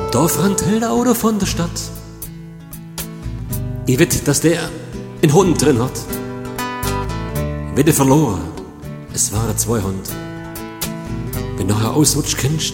Da fand Hilda Auto von der Stadt. Ich wett, dass der einen Hund drin hat. Wette verloren, es waren 2 Hunde. Wenn nachher ausrutscht, kennst